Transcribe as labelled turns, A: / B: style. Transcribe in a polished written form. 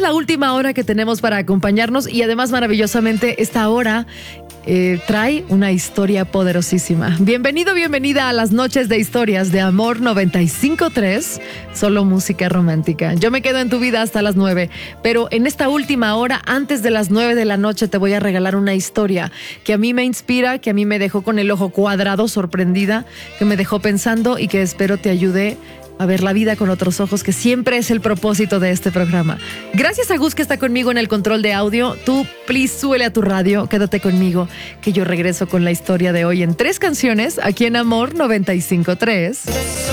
A: la última hora que tenemos para acompañarnos y además maravillosamente esta hora trae una historia poderosísima. Bienvenido, bienvenida a las noches de historias de Amor 95.3, solo música romántica. Yo me quedo en tu vida hasta las 9, pero en esta última hora, antes de las 9 de la noche, te voy a regalar una historia que a mí me inspira, que a mí me dejó con el ojo cuadrado, sorprendida, que me dejó pensando y que espero te ayude a ver la vida con otros ojos, que siempre es el propósito de este programa. Gracias a Gus, que está conmigo en el control de audio. Tú, please, súbele a tu radio, quédate conmigo, que yo regreso con la historia de hoy en 3 canciones, aquí en Amor 95.3.